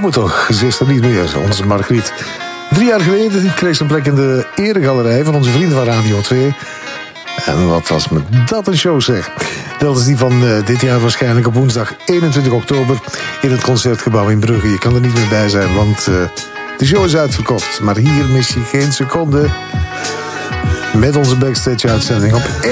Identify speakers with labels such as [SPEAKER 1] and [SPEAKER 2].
[SPEAKER 1] me toch, ze is er niet meer, onze Margriet. 3 jaar geleden kreeg ze een plek in de eregalerij van onze vrienden van Radio 2. En wat was me dat een show, zeg. Dat is die van dit jaar waarschijnlijk op woensdag 21 oktober... in het Concertgebouw in Brugge. Je kan er niet meer bij zijn, want de show is uitverkocht. Maar hier mis je geen seconde met onze backstage-uitzending op